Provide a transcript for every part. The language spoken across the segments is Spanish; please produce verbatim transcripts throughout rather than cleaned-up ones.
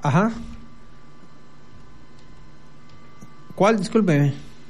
Ajá. ¿Cuál? Discúlpeme.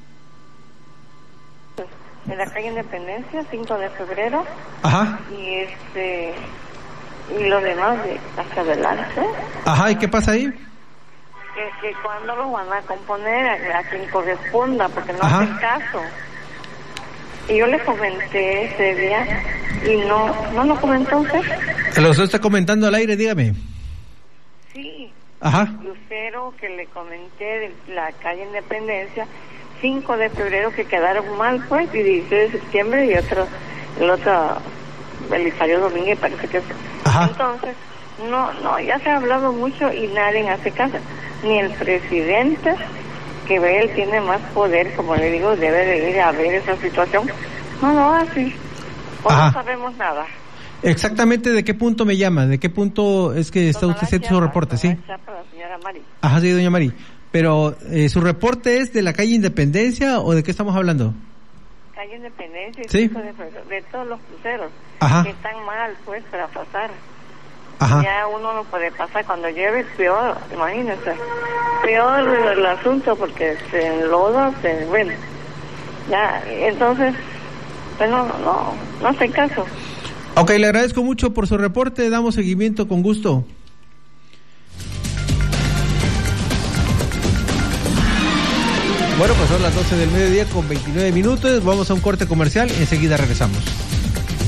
En la calle Independencia, cinco de febrero. Ajá. Y este... Y lo demás de hacia adelante. Ajá, ¿y qué pasa ahí? Que, que cuando lo van a componer a, a quien corresponda, porque no Ajá. hacen caso. Y yo le comenté ese día y no, ¿no lo comentó usted? Lo está comentando al aire, dígame. Sí. Ajá. Lucero, que le comenté de la calle Independencia, cinco de febrero, que quedaron mal, pues, y dieciséis de septiembre, y otro, el otro, Belisario Domínguez, parece que es. Ajá. Entonces, no, no, ya se ha hablado mucho y nadie hace caso. Ni el presidente, que ve él tiene más poder, como le digo, debe de ir a ver esa situación. No lo hace. O no sabemos nada. Exactamente, ¿de qué punto me llama? ¿De qué punto es que está usted haciendo su reporte? Sí. Para la señora Mari. Ajá, sí, doña Mari. Pero, eh, ¿su reporte es de la calle Independencia o de qué estamos hablando? Calle Independencia y sí. de, de todos los cruceros. Ajá. Que están mal, pues, para pasar. Ajá. Ya uno no puede pasar. Cuando llueve, peor, imagínense. Peor el, el asunto porque se enloda, se... Bueno, ya, entonces, pues no, no, no hace caso. Ok, le agradezco mucho por su reporte, damos seguimiento con gusto. Bueno, pues son las doce del mediodía con veintinueve minutos, vamos a un corte comercial, enseguida regresamos.